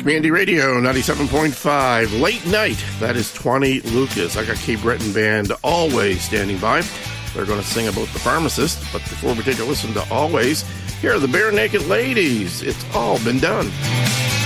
Community Radio 97.5. Late Night. That is 20 Lucas. I got Cape Breton Band Always standing by. They're going to sing about the pharmacist. But before we take a listen to Always, here are the Bare Naked Ladies. It's all been done.